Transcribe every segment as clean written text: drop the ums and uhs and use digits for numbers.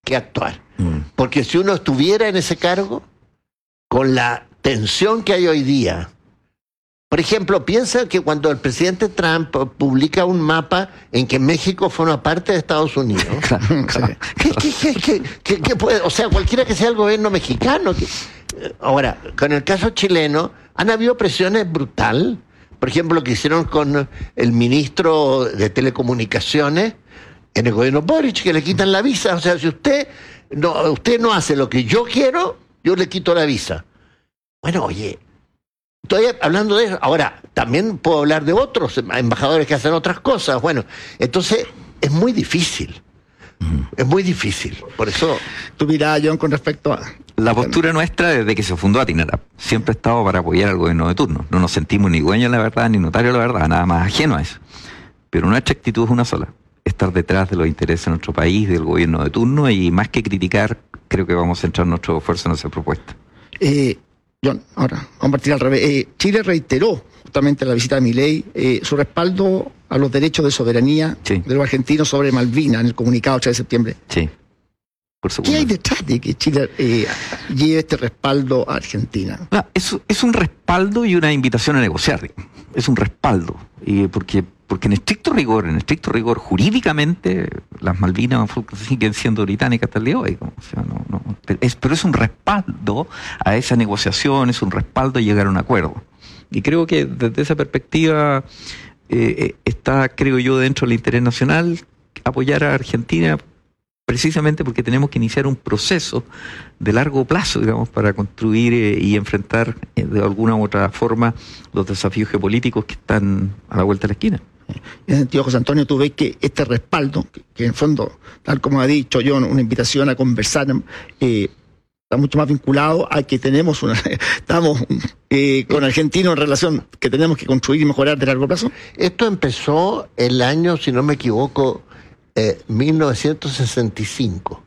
que actuar. Porque si uno estuviera en ese cargo, con la tensión que hay hoy día, por ejemplo, piensa que cuando el presidente Trump publica un mapa en que México forma parte de Estados Unidos, Claro. ¿qué puede? O sea, cualquiera que sea el gobierno mexicano. Ahora, con el caso chileno, han habido presiones brutal. Por ejemplo, lo que hicieron con el ministro de Telecomunicaciones en el gobierno Boric, que le quitan la visa. O sea, si usted no hace lo que yo quiero, yo le quito la visa. Bueno, oye, estoy hablando de eso. Ahora, también puedo hablar de otros embajadores que hacen otras cosas. Bueno, entonces es muy difícil. Es muy difícil. Por eso... Tu mirada, John, con respecto a... La postura nuestra desde que se fundó Atinarap siempre ha estado para apoyar al gobierno de turno. No nos sentimos ni dueños de la verdad, ni notarios de la verdad, nada más ajeno a eso. Pero nuestra actitud es una sola: estar detrás de los intereses de nuestro país, del gobierno de turno, y más que criticar, creo que vamos a centrar nuestro esfuerzo en esa propuesta. John, ahora, vamos a partir al revés. Chile reiteró justamente en la visita de Milei su respaldo a los derechos de soberanía de los argentinos sobre Malvinas en el comunicado 8 de septiembre. Sí, por supuesto. ¿Qué hay detrás de que Chile lleve este respaldo a Argentina? Es un respaldo y una invitación a negociar. Es un respaldo. Porque en estricto rigor, jurídicamente, las Malvinas siguen siendo británicas hasta el día de hoy. O sea, pero es un respaldo a esa negociación, es un respaldo a llegar a un acuerdo. Y creo que desde esa perspectiva está, creo yo, dentro del interés nacional apoyar a Argentina, precisamente porque tenemos que iniciar un proceso de largo plazo, digamos, para construir y enfrentar de alguna u otra forma los desafíos geopolíticos que están a la vuelta de la esquina. En ese sentido, José Antonio, tú ves que este respaldo, que en el fondo, tal como ha dicho John, una invitación a conversar, está mucho más vinculado a que estamos con argentinos en relación que tenemos que construir y mejorar de largo plazo. Esto empezó el año, si no me equivoco, 1965.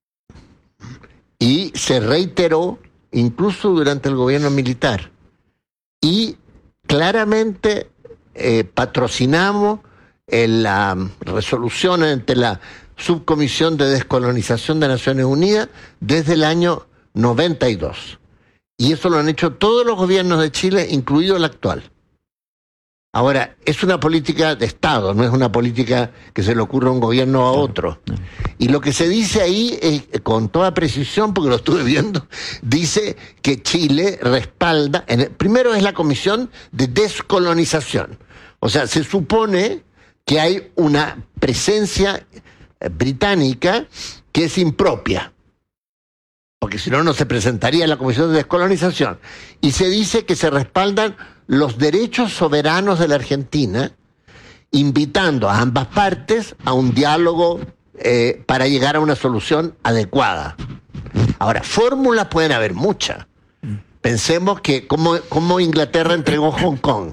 Y se reiteró incluso durante el gobierno militar. Y claramente patrocinamos la resolución ante la Subcomisión de Descolonización de Naciones Unidas desde el año 92. Y eso lo han hecho todos los gobiernos de Chile, incluido el actual. Ahora, es una política de Estado, no es una política que se le ocurra a un gobierno a otro. Y lo que se dice ahí, con toda precisión, porque lo estuve viendo, dice que Chile respalda, primero es la Comisión de Descolonización. O sea, se supone que hay una presencia británica que es impropia, porque si no, no se presentaría la Comisión de Descolonización. Y se dice que se respaldan los derechos soberanos de la Argentina, invitando a ambas partes a un diálogo para llegar a una solución adecuada. Ahora, fórmulas pueden haber muchas. Pensemos que cómo Inglaterra entregó Hong Kong,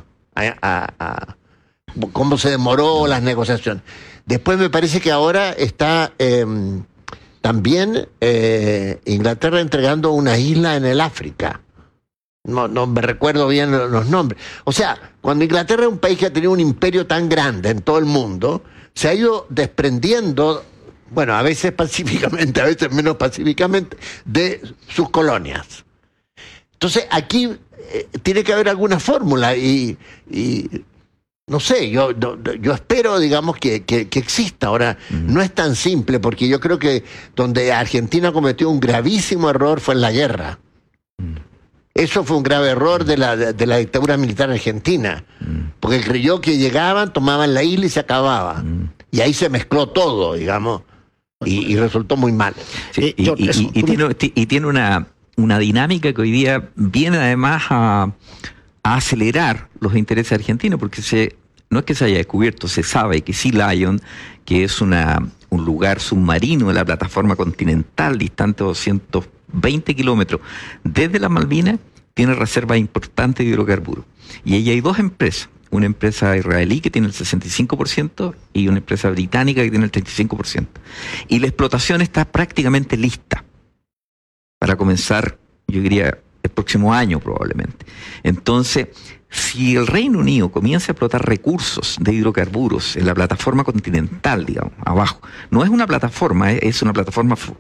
cómo se demoró las negociaciones. Después me parece que ahora está también Inglaterra entregando una isla en el África. No me recuerdo bien los nombres. O sea, cuando Inglaterra es un país que ha tenido un imperio tan grande en todo el mundo, se ha ido desprendiendo, bueno, a veces pacíficamente, a veces menos pacíficamente, de sus colonias. Entonces, aquí tiene que haber alguna fórmula y no sé, yo espero, digamos, que exista. Ahora, no es tan simple, porque yo creo que donde Argentina cometió un gravísimo error fue en la guerra. Eso fue un grave error de la dictadura militar argentina, porque creyó que llegaban, tomaban la isla y se acababa. Y ahí se mezcló todo, digamos, y resultó muy mal. Sí, y tiene una dinámica que hoy día viene además a acelerar los intereses argentinos, porque no es que se haya descubierto, se sabe que Sea Lion, que es un lugar submarino de la plataforma continental, distante de 220 kilómetros desde las Malvinas, tiene reservas importantes de hidrocarburos. Y ahí hay dos empresas, una empresa israelí que tiene el 65% y una empresa británica que tiene el 35%. Y la explotación está prácticamente lista para comenzar, yo diría, el próximo año probablemente. Entonces, si el Reino Unido comienza a explotar recursos de hidrocarburos en la plataforma continental, digamos, abajo, no es una plataforma, es una plataforma